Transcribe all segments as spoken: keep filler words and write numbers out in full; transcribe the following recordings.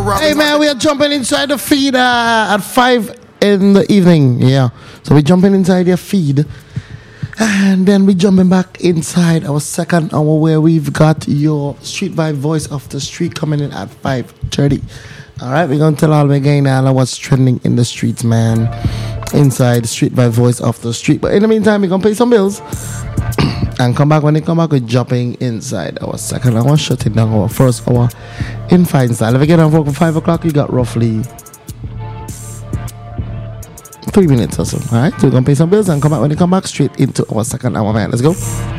Hey man, we are jumping inside the feed uh, at five in the evening. Yeah, so we're jumping inside your feed, and then we're jumping back inside our second hour where we've got your street vibe voice of the street coming in at five thirty. All right, we're gonna tell all again uh, what's trending in the streets, man. Inside street vibe voice of the street. But in the meantime, we're gonna pay some bills. And come back. When they come back, we're jumping inside our second hour, shutting down our first hour in fine style. If we get on work at five o'clock, you got roughly three minutes or so. Alright, so we're gonna pay some bills and come back. When they come back, straight into our second hour, man. Let's go.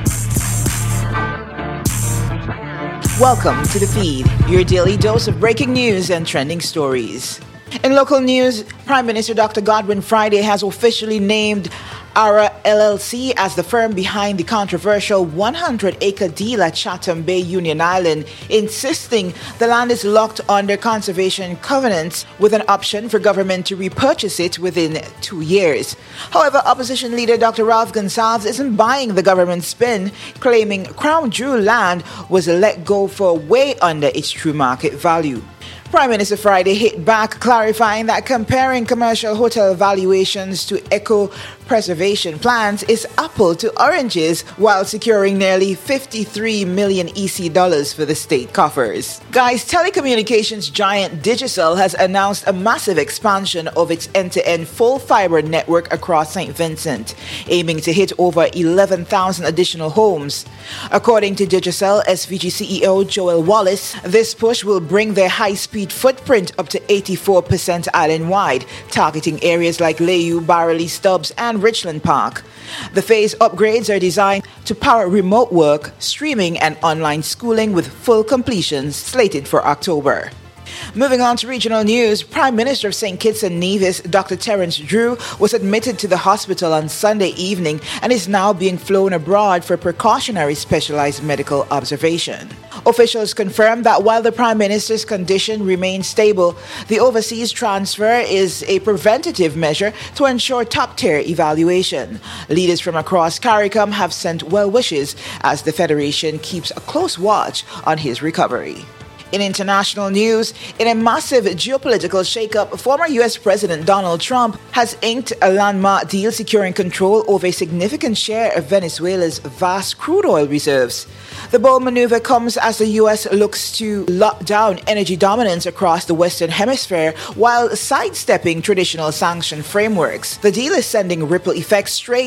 Welcome to The Feed, your daily dose of breaking news and trending stories. In local news, Prime Minister Doctor Godwin Friday has officially named Ara L L C as the firm behind the controversial one hundred acre deal at Chatham Bay, Union Island, insisting the land is locked under conservation covenants with an option for government to repurchase it within two years. However, opposition leader Doctor Ralph Gonsalves isn't buying the government's spin, claiming Crown Jewel land was let go for way under its true market value. Prime Minister Friday hit back, clarifying that comparing commercial hotel valuations to eco-preservation plans is apple to oranges, while securing nearly fifty-three million E C dollars for the state coffers. Guys, telecommunications giant Digicel has announced a massive expansion of its end-to-end full fiber network across Saint Vincent, aiming to hit over eleven thousand additional homes. According to Digicel S V G C E O Joel Wallace, this push will bring their high-speed footprint up to eighty-four percent island-wide, targeting areas like Layou, Barrelly, Stubbs, and Richland Park. The phase upgrades are designed to power remote work, streaming, and online schooling, with full completions slated for October. Moving on to regional news, Prime Minister of Saint Kitts and Nevis, Doctor Terence Drew, was admitted to the hospital on Sunday evening and is now being flown abroad for precautionary specialized medical observation. Officials confirmed that while the Prime Minister's condition remains stable, the overseas transfer is a preventative measure to ensure top-tier evaluation. Leaders from across CARICOM have sent well wishes as the Federation keeps a close watch on his recovery. In international news, in a massive geopolitical shakeup, former U S President Donald Trump has inked a landmark deal securing control over a significant share of Venezuela's vast crude oil reserves. The bold maneuver comes as the U S looks to lock down energy dominance across the Western Hemisphere while sidestepping traditional sanction frameworks. The deal is sending ripple effects straight